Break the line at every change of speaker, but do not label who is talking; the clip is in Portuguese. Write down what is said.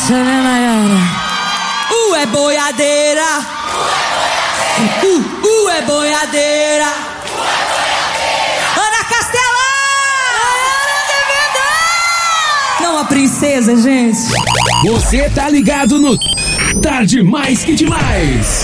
essa, né, Nayara? É boiadeira. É boiadeira. Ana Castela! Não, a princesa, gente.
Você tá ligado no Tarde Mais Que Demais.